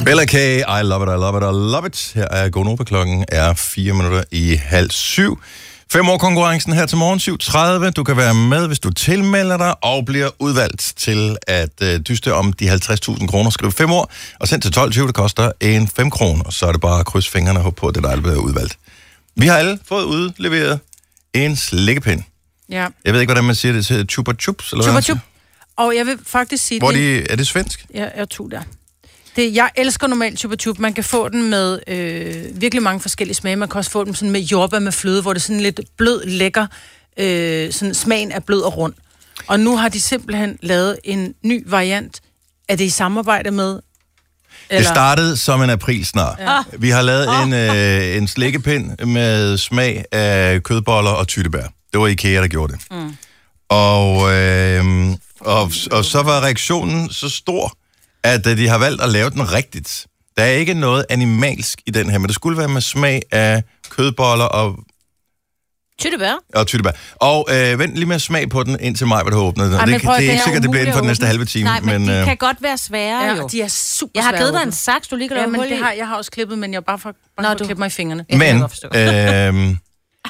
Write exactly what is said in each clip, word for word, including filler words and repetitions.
Bella K, I love it, I love it, I love it. Her er Gonova, klokken er fire minutter i halv syv. Fem år konkurrencen her til morgen, syv tredive. Du kan være med, hvis du tilmelder dig og bliver udvalgt til at øh, dyste om de halvtreds tusind kroner. Skriv fem år og send til tolv tyve, det koster en fem kroner. Og så er det bare at krydse fingrene og håbe på, at det er dig, der bliver udvalgt. Vi har alle fået udleveret en slikkepind. Ja. Jeg ved ikke, hvordan man siger det til Chupa Chups. Eller Chupa Chup. Og jeg vil faktisk sige... Hvor de, er det svensk? Ja, jeg tog der. Det, jeg elsker normalt Chupa Chup. Man kan få den med øh, virkelig mange forskellige smage. Man kan også få den sådan med jordbær med fløde, hvor det er sådan lidt blød, lækker. Øh, sådan smagen er blød og rund. Og nu har de simpelthen lavet en ny variant. Er det i samarbejde med... Eller? Det startede som en aprilsnar. Ja. Vi har lavet oh. en, øh, en slikkepind med smag af kødboller og tyttebær. Det var IKEA, der gjorde det. Mm. Og, øh, og, og så var reaktionen så stor, at de har valgt at lave den rigtigt. Der er ikke noget animalsk i den her, men det skulle være med smag af kødboller og... Tyttebær. Og tyttebær. Og øh, vent lige med smag på den, indtil mig, hvor du har åbnet den. Ej, det, det, det er ikke sikkert, det bliver inden for den næste åbne. halve time. Nej, men, men de øh... kan godt være svære, ja, jo. de er super Jeg har svære givet dig en åbne. saks, du lige kan Ja, lave men hul det i. har, jeg har også klippet, men jeg bare for, bare Nå, for du... at klippe mig i fingrene. Men, øh,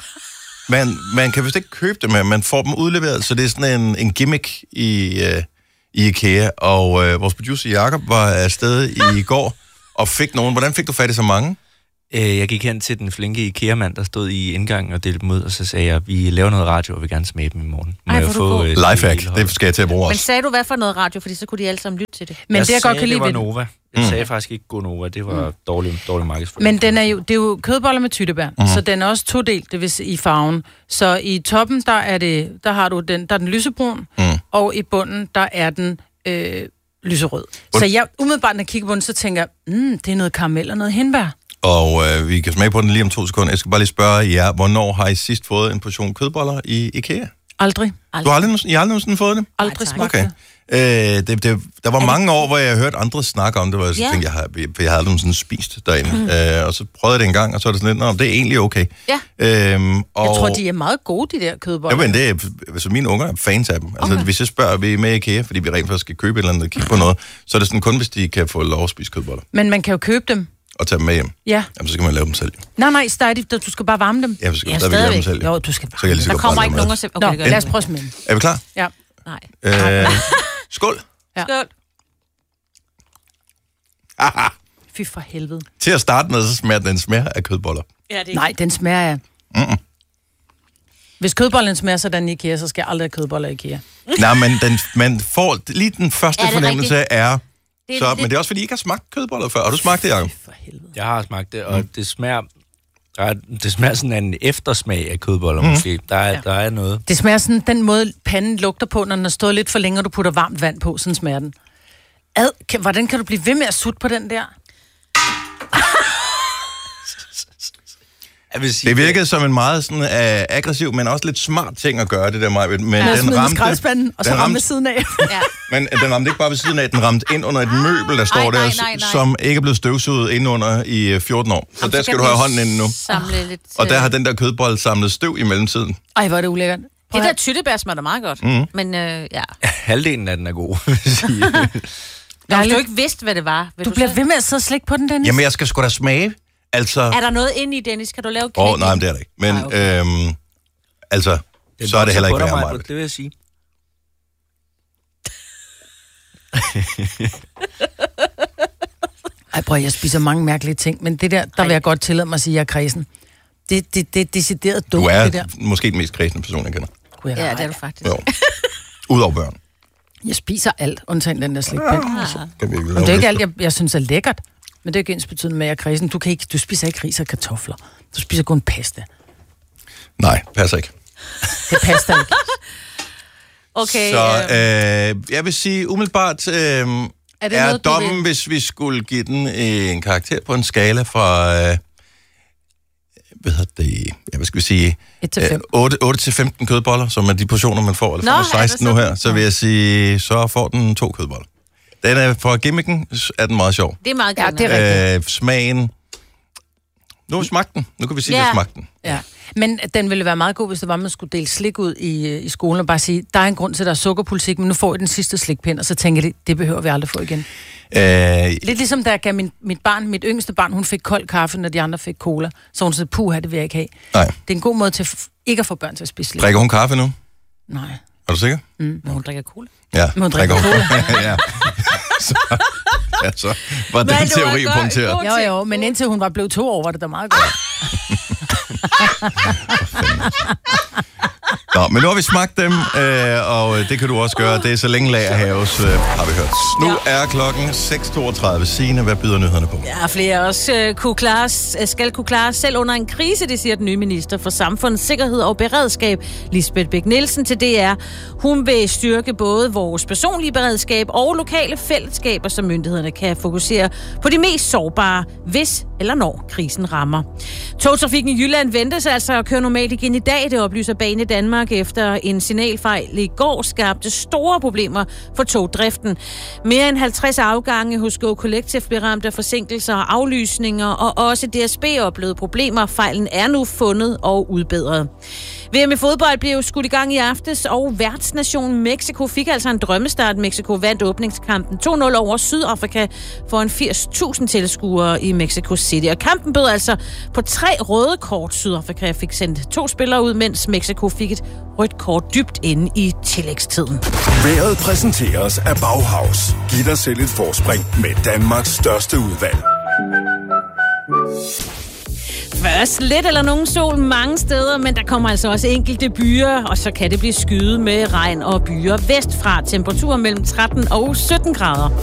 man, man kan vist ikke købe dem, man får dem udleveret, så det er sådan en, en gimmick i, øh, i IKEA. Og øh, vores producer Jakob var afsted i går og fik nogen. Hvordan fik du fat i så mange? Jeg gik hen til den flinke IKEA-mand, der stod i indgangen og delte dem ud, og så sagde jeg, vi laver noget radio, og vil gerne smage dem i morgen. Må Ej, jeg få øh, Lifehack, det skal jeg til at bruge også. Men sagde du, hvad for noget radio, fordi så kunne de alle sammen lytte til det? Men jeg det, jeg sagde, godt kan lide det var ved Nova. Jeg Mm. sagde faktisk ikke gå Nova, det var dårlig, dårlig markedsføring. Men den er jo, det er jo kødboller med tyttebær, mm. så den er også todelt, det vil sige, i farven. Så i toppen, der er det, der har du den, der er den lysebrun, mm. og i bunden, der er den øh, lyserød. Så jeg umiddelbart, når jeg kigger på den, så tænker jeg, mm, det er noget karamel og noget hindbær. Og øh, vi kan smage på den lige om to sekunder. Jeg skal bare lige spørge jer, hvornår har I sidst fået en portion kødboller i IKEA? Aldrig. Du har aldrig, I har aldrig nogensinde fået det? Aldrig smagt okay. det. Øh, det, det. Der var mange år, hvor jeg hørte andre snakke om det, hvor jeg Ja. tænkte, jeg har, jeg, jeg har aldrig sådan spist derinde. Mm. Øh, og så prøvede jeg det en gang, og så er det sådan lidt, nå, det er egentlig okay. Ja. Øhm, og, Jeg tror, de er meget gode, de der kødboller. Ja, men det er, altså mine unger er fans af dem. Altså, okay. Hvis jeg spørger, vi er med i IKEA, fordi vi rent faktisk skal købe et eller andet og kigge på noget, så er det sådan kun, hvis de kan få lov at spise kødboller. Men man kan jo købe dem. Og tage dem med hjem. Ja. Jamen, så skal man lave dem selv. Nej, nej, stadig, du skal bare varme dem. Ja, så skal Ja, man stadigvæk lave dem stadigvæk. selv. Jo, du skal Så kan jeg lige så Der godt kommer bare ikke lave nogen mad. at se... Nå, Okay, det gør lad os det. prøve at smage. Er vi klar? Ja. Nej. Øh, skål. Ja. Skål. Aha. Fy for helvede. Til at starte med, så smager den smager af kødboller. Ja, det er Nej, den smager af... Mm-mm. Hvis kødbollen smager sådan i IKEA, så skal jeg aldrig have kødboller i IKEA. Nej, men den, man får lige den første Er det fornemmelse rigtigt? er... Det er Så, lidt- men det er også, fordi I ikke har smagt kødboller før. Har du smagt det, Jacob? For helvede. Jeg har smagt det, og det smager... Der er, det smager sådan af en eftersmag af kødboller, mm. måske. Der er, Ja. der er noget. Det smager sådan, den måde panden lugter på, når den har stået lidt for længe, og du putter varmt vand på, sådan smager den. Ad, kan, hvordan kan du blive ved med at sutte på den der? Jeg vil sige, Det virkede som en meget sådan, uh, aggressiv, men også lidt smart ting at gøre, det der Maja. Men Ja, den smide den i ramte, skraldespanden, og så den ramme ved ramte, siden af. Ja. men den ramte ikke bare ved siden af, den ramte ind under et møbel, der står nej, der, nej, nej. som ikke er blevet støvsuget indunder i uh, fjorten år. Så Jamen, der så skal kan du have vi hånden inde nu. Samle lidt... Og der øh, har den der kødbold samlet støv i mellemtiden. Ej, hvor er det ulækkert. Det der tyttebær smager da meget godt. Mhm. Men øh, ja... halvdelen af den er god, vil jeg sige. Nå, hvis du ikke vidste, hvad det var... Vil Du du bliver så... ved med at sidde og slikke på den, Dennis. Jamen, jeg skal sgu da smage. Altså... Er der noget inde i, Dennis? Kan du lave Åh, knæk? oh, nej, men det er det ikke. Men, Nej, okay. øhm, altså, så er det heller ikke værre, Maja. Det vil jeg sige. Ej, prøv, jeg spiser mange mærkelige ting, men det der, der vil jeg godt tillade mig at sige, at jeg er kredsen. Det, det, det er decideret Du dumt, er det der. måske den mest kredsende person, jeg kender. Gud, jeg, Ja, ja, det er du faktisk. Jo. Udover børn. jeg spiser alt, undtagen den der slikpind. Kan vi ikke Men det er ikke alt, jeg, jeg synes er lækkert. Men det er ikke ensbetydende med, at jeg er kredsen. Du, kan ikke, du spiser ikke ris og kartofler. Du spiser kun pasta. Nej, passer ikke. Det passer ikke. Okay, Så øh, øh, jeg vil sige, umiddelbart øh, er, det er noget, du dommen, vil- hvis vi skulle give den en karakter på en skala fra, øh, hvad hedder det, ja, hvad skal vi sige, et til fem. otte, otte til femten kødboller, som er de portioner, man får, eller Nå, får er det seksten nu sådan? her, så vil jeg sige, så får den to kødboller. Den er, for gimmicken er den meget sjov. det er meget Ja, godt. det er rigtigt. Øh, smagen, Nu har vi smagt den. Nu kan vi sige, at Ja. vi har smagt den. Ja. Men den ville være meget god, hvis det var, at man skulle dele slik ud i, i skolen og bare sige, der er en grund til, at der er sukkerpolitik, men nu får I den sidste slikpind, og så tænker de, det behøver vi aldrig få igen. Øh, Lidt ligesom da jeg gav min, mit barn, mit yngste barn, hun fik kold kaffe, når de andre fik cola. Så hun sagde, puha, det vil jeg ikke have. nej. Det er en god måde til f- ikke at få børn til at spise slik. Drikker hun kaffe nu? Nej. Er du sikker? Mm. Men hun drikker cola. Ja. Men hun drikker ja. så, ja, så var den Men det var teori godt. punkteret. God. Jo, jo, men indtil hun var blevet to år, var det da meget godt. Nå, men nu har vi smagt dem, øh, og det kan du også gøre. Det er så længe lager haves, øh, har vi hørt. Nu er klokken seks toogtredive. Signe, hvad byder nyhederne på? Ja, flere også øh, kunne klare, skal kunne klare selv under en krise, det siger den nye minister for Samfundets Sikkerhed og Beredskab, Lisbeth Bech-Nielsen til D R. Hun vil styrke både vores personlige beredskab og lokale fællesskaber, så myndighederne kan fokusere på de mest sårbare, hvis eller når krisen rammer. Togtrafikken i Jylland ventes altså at køre normalt igen i dag, det oplyser Bane Danmark efter en signalfejl i går skabte store problemer for togdriften. Mere end halvtreds afgange hos Go Collective blev ramt af forsinkelser og aflysninger, og også D S B oplevede problemer. Fejlen er nu fundet og udbedret. V M i fodbold blev skudt i gang i aftes, og værtsnationen Mexico fik altså en drømmestart. Mexico vandt åbningskampen to nul over Sydafrika for en firs tusind tilskuere i Mexico City. Og kampen bød altså på tre røde kort. Sydafrika fik sendt to spillere ud, mens Mexico fik et rødt kort dybt inde i tillægstiden. Vejret præsenteres af Bauhaus. Giv dig selv et forspring med Danmarks største udvalg. Først lidt eller nogen sol mange steder, men der kommer altså også enkelte byer, og så kan det blive skyet med regn og byer vestfra. Temperaturer mellem tretten og sytten grader.